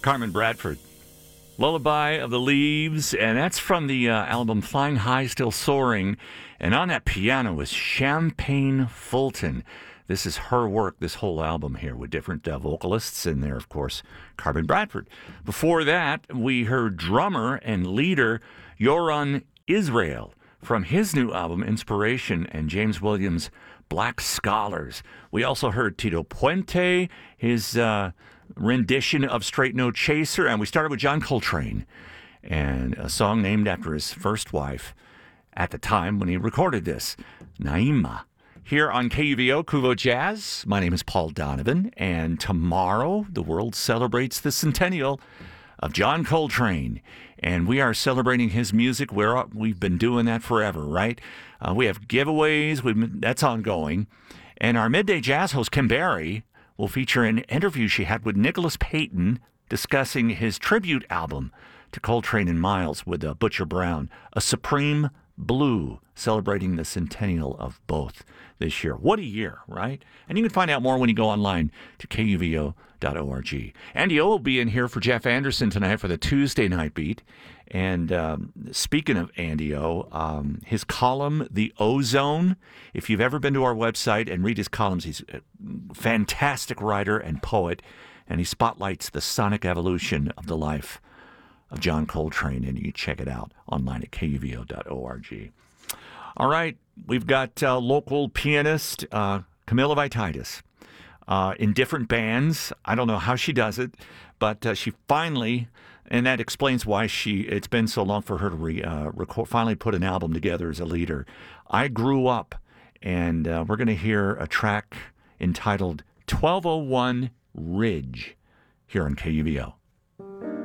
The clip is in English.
Carmen Bradford. Lullaby of the Leaves, and that's from the album Flying High, Still Soaring. And on that piano was Champagne Fulton. This is her work, this whole album here, with different vocalists in there, of course, Carmen Bradford. Before that, we heard drummer and leader Yoron Israel from his new album, Inspiration, and James Williams' Black Scholars. We also heard Tito Puente, his rendition of Straight No Chaser, and we started with John Coltrane and a song named after his first wife at the time when he recorded this, Naima. Here on KUVO, Kuvo Jazz, my name is Paul Donovan, and tomorrow the world celebrates the centennial of John Coltrane, and we are celebrating his music. We've been doing that forever, right? We have giveaways, that's ongoing, and our Midday Jazz host, Kim Barry, will feature an interview she had with Nicholas Payton discussing his tribute album to Coltrane and Miles with Butcher Brown, A Supreme Blue, celebrating the centennial of both this year. What a year, right? And you can find out more when you go online to kuvo.org. Andy O will be in here for Jeff Anderson tonight for the Tuesday Night Beat. And speaking of Andy O, his column, The Ozone, if you've ever been to our website and read his columns, he's a fantastic writer and poet, and he spotlights the sonic evolution of the life of John Coltrane, and you can check it out online at kuvo.org. All right, we've got local pianist Camilla Vaititis in different bands. I don't know how she does it, but she finally, and that explains why it's been so long for her to finally put an album together as a leader. I Grew Up, and we're going to hear a track entitled 1201 Ridge here on KUVO.